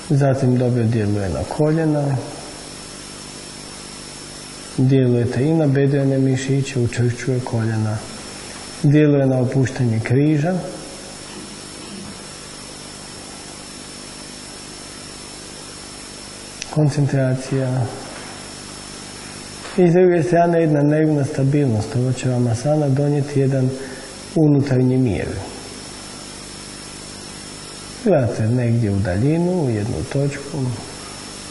Zatim dobro djeluje na koljena. Djelujete i na bedrene mišiće, učvršćuje koljena. Djeluje na opuštanje križa. Koncentracija. I s druge strane jedna nervna stabilnost. Ovo će vam asana donijeti jedan unutarnji mir. Gledate negdje u daljinu, u jednu točku.